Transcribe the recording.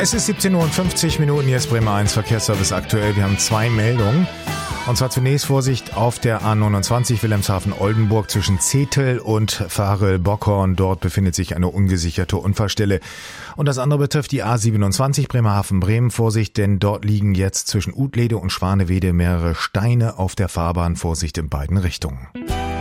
Es ist 17:50 Uhr, hier ist Bremer 1 Verkehrsservice aktuell. Wir haben 2 Meldungen. Und zwar zunächst Vorsicht auf der A29 Wilhelmshaven-Oldenburg zwischen Zetel und Varel-Bockhorn. Dort befindet sich eine ungesicherte Unfallstelle. Und das andere betrifft die A27 Bremerhaven-Bremen. Vorsicht, denn dort liegen jetzt zwischen Utlede und Schwanewede mehrere Steine auf der Fahrbahn. Vorsicht in beiden Richtungen.